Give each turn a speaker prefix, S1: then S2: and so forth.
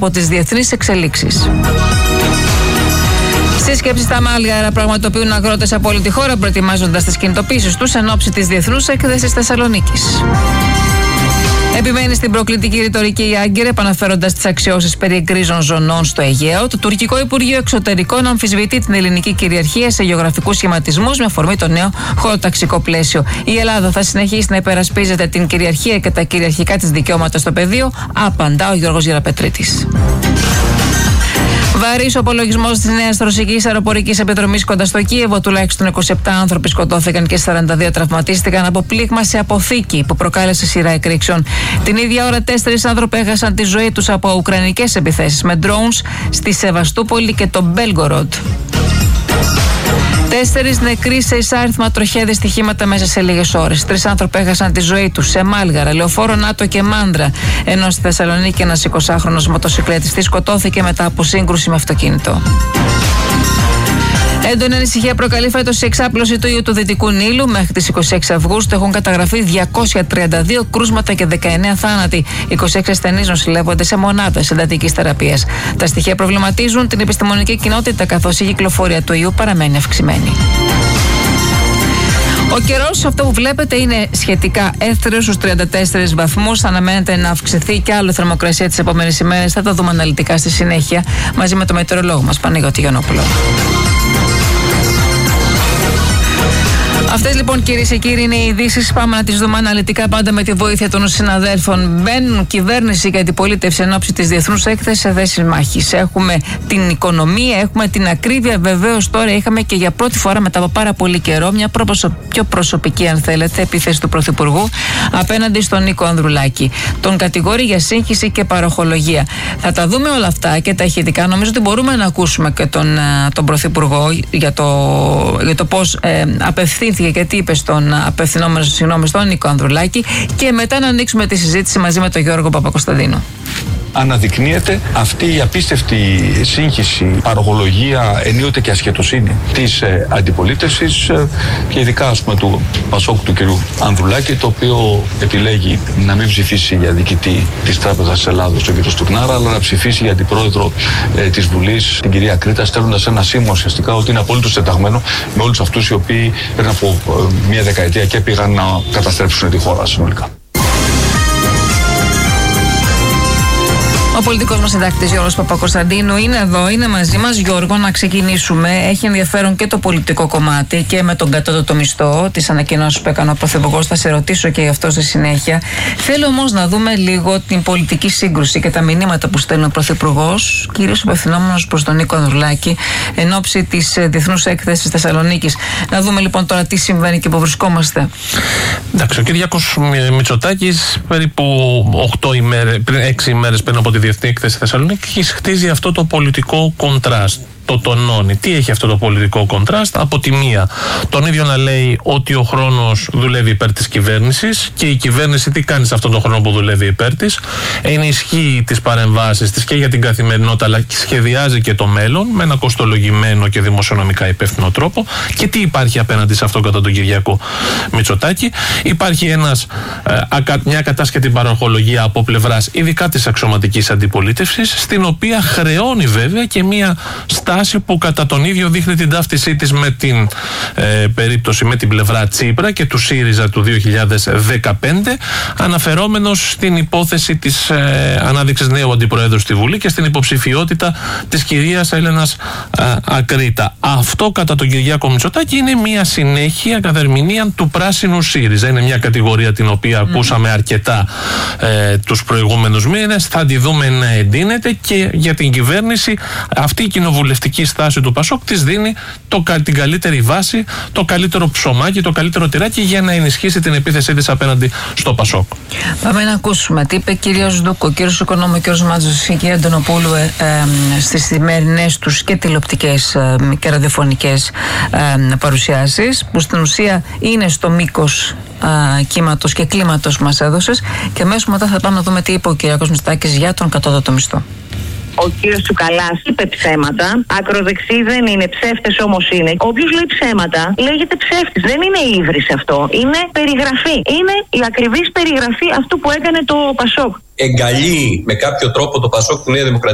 S1: από τις διεθνείς εξελίξεις. Σύσκεψη στα Μάλγαρα πραγματοποιούν αγρότες από όλη τη χώρα, προετοιμάζοντας τις κινητοποίησεις τους εν ώψη της Διεθνούς Έκθεσης Θεσσαλονίκης. Επιμένει στην προκλητική ρητορική η Άγκυρ, επαναφέροντας τις αξιώσεις περί γκρίζων ζωνών στο Αιγαίο. Το τουρκικό Υπουργείο Εξωτερικών αμφισβητεί την ελληνική κυριαρχία σε γεωγραφικούς σχηματισμούς με αφορμή το νέο χωροταξικό πλαίσιο. Η Ελλάδα θα συνεχίσει να υπερασπίζεται την κυριαρχία και τα κυριαρχικά της δικαιώματα στο πεδίο, απαντά ο Γιώργος Γεραπετρίτης. Βαρύς ο απολογισμός της νέας ρωσικής αεροπορικής επιδρομής κοντά στο Κίεβο. Τουλάχιστον 27 άνθρωποι σκοτώθηκαν και 42 τραυματίστηκαν από πλήγμα σε αποθήκη που προκάλεσε σειρά εκρήξεων. Την ίδια ώρα 4 άνθρωποι έχασαν τη ζωή τους από ουκρανικές επιθέσεις με drones στη Σεβαστούπολη και το Μπέλγκοροντ. 4 νεκροί σε εισάριθμα τροχαία δυστυχήματα μέσα σε λίγες ώρες. 3 άνθρωποι έχασαν τη ζωή τους σε Μάλγαρα, Λεωφόρο Νάτο και Μάνδρα. Ενώ στη Θεσσαλονίκη ένας 20χρονος μοτοσυκλετιστής σκοτώθηκε μετά από σύγκρουση με αυτοκίνητο. Έντονη ανησυχία προκαλεί φέτος η εξάπλωση του ιού του Δυτικού Νείλου. Μέχρι τις 26 Αυγούστου έχουν καταγραφεί 232 κρούσματα και 19 θάνατοι. 26 ασθενείς νοσηλεύονται σε μονάδες εντατικής θεραπείας. Τα στοιχεία προβληματίζουν την επιστημονική κοινότητα, καθώς η κυκλοφορία του ιού παραμένει αυξημένη. Ο καιρός, αυτό που βλέπετε, είναι σχετικά εύθραιος στους 34 βαθμούς. Αναμένεται να αυξηθεί και άλλο η θερμοκρασία τις επόμενες ημέρες. Θα τα δούμε αναλυτικά στη συνέχεια μαζί με το μετεωρολόγο μας, Παναγιώτη Γιαννόπουλο. Αυτές λοιπόν, κυρίες και κύριοι, είναι οι ειδήσεις. Πάμε να τις δούμε αναλυτικά, πάντα με τη βοήθεια των συναδέλφων. Μπαίνουν κυβέρνηση και αντιπολίτευση εν ώψη της Διεθνούς Έκθεσης σε θέσεις μάχης. Έχουμε την οικονομία, έχουμε την ακρίβεια. Βεβαίως, τώρα είχαμε και για πρώτη φορά μετά από πάρα πολύ καιρό μια πιο προσωπική, αν θέλετε, επίθεση του Πρωθυπουργού απέναντι στον Νίκο Ανδρουλάκη. Τον κατηγορεί για σύγχυση και παροχολογία. Θα τα δούμε όλα αυτά και τα ηχητικά. Νομίζω ότι μπορούμε να ακούσουμε και τον Πρωθυπουργό για το πώς απευθύνθηκε και τι είπε στον απευθυνόμενο στον Νίκο Ανδρουλάκη, και μετά να ανοίξουμε τη συζήτηση μαζί με τον Γιώργο Παπακοσταντίνου.
S2: Αναδεικνύεται αυτή η απίστευτη σύγχυση, παροχολογία, ενίοτε και ασχετοσύνη της αντιπολίτευσης και ειδικά, ας πούμε, του Πασόκ του κ. Ανδρουλάκη, το οποίο επιλέγει να μην ψηφίσει για διοικητή της Τράπεζας της Ελλάδος, τον κ. Στουρνάρα, αλλά να ψηφίσει για αντιπρόεδρο της Βουλής, την κυρία Κρήτα, στέλνοντας ένα σήμα ουσιαστικά ότι είναι απολύτως τεταγμένο με όλους αυτούς οι οποίοι πριν από μία δεκαετία και πήγαν να καταστρέψουν τη χώρα συνολικά.
S1: Ο πολιτικός μας συντάκτης Γιώργος Παπακοσταντίνου είναι εδώ, είναι μαζί μας. Γιώργο, να ξεκινήσουμε. Έχει ενδιαφέρον και το πολιτικό κομμάτι και με τον κατώτατο μισθό, τις ανακοινώσεις που έκανε ο Πρωθυπουργός. Θα σε ρωτήσω και γι' αυτό στη συνέχεια. Θέλω όμως να δούμε λίγο την πολιτική σύγκρουση και τα μηνύματα που στέλνει ο Πρωθυπουργός, κυρίως απευθυνόμενος προς τον Νίκο Ανδρουλάκη, εν ώψη της Διεθνούς Έκθεσης Θεσσαλονίκης. Να δούμε λοιπόν τώρα τι συμβαίνει και που βρισκόμαστε.
S3: Εντάξει, ο Κυριάκος Μητσοτάκης περίπου 6 ημέρες πριν από τη Διεθνή Έκθεση Θεσσαλονίκης χτίζει αυτό το πολιτικό κοντράστ. Το τονώνει. Τι έχει αυτό το πολιτικό κοντράστ? Από τη μία, τον ίδιο να λέει ότι ο χρόνος δουλεύει υπέρ της κυβέρνησης, και η κυβέρνηση τι κάνει σε αυτόν τον χρόνο που δουλεύει υπέρ της? Ενισχύει τις παρεμβάσεις της και για την καθημερινότητα, αλλά σχεδιάζει και το μέλλον με ένα κοστολογημένο και δημοσιονομικά υπεύθυνο τρόπο. Και τι υπάρχει απέναντι σε αυτό κατά τον Κυριάκο Μητσοτάκη? Υπάρχει μια κατάσχετη παροχολογία από πλευράς ειδικά της αξιωματικής αντιπολίτευσης, στην οποία χρεώνει βέβαια και μια στάση που κατά τον ίδιο δείχνει την ταύτισή της με την περίπτωση με την πλευρά Τσίπρα και του ΣΥΡΙΖΑ του 2015, αναφερόμενος στην υπόθεση της ανάδειξης νέου αντιπροέδρου στη Βουλή και στην υποψηφιότητα της κυρίας Έλενας Ακρίτα. Αυτό κατά τον Κυριάκο Μητσοτάκη είναι μια συνέχεια κατά ερμηνεία του πράσινου ΣΥΡΙΖΑ. Είναι μια κατηγορία την οποία ακούσαμε αρκετά τους προηγούμενους μήνες. Θα τη δούμε να εντείνεται, και για την κυβέρνηση αυτή η κοινοβουλευτική στάση του Πασόκ της δίνει την καλύτερη βάση, το καλύτερο ψωμάκι, το καλύτερο τυράκι για να ενισχύσει την επίθεσή της απέναντι στο Πασόκ.
S1: Πάμε να ακούσουμε τι είπε ο κύριος Ντούκο, ο κύριος Οικονόμου, ο κύριος Μάτζος και η κυρία Αντωνοπούλου στις σημερινές τους και τηλεοπτικές και ραδιοφωνικές παρουσιάσεις, που στην ουσία είναι στο μήκος κύματος και κλίματος που μας έδωσες, και αμέσως μετά θα πάμε να δούμε τι είπε ο Κυριάκος Μητσοτάκης για τον κατώτατο μισθό.
S4: Ο κύριος Τσουκαλάς είπε ψέματα. Ακροδεξί δεν είναι, ψεύτες όμως είναι. Όποιος λέει ψέματα λέγεται ψεύτης. Δεν είναι ύβρις αυτό. Είναι περιγραφή. Είναι η ακριβής περιγραφή αυτού που έκανε το Πασόκ.
S5: Εγκαλεί με κάποιο τρόπο το Πασόκ, τη Νέα Δημοκρατία.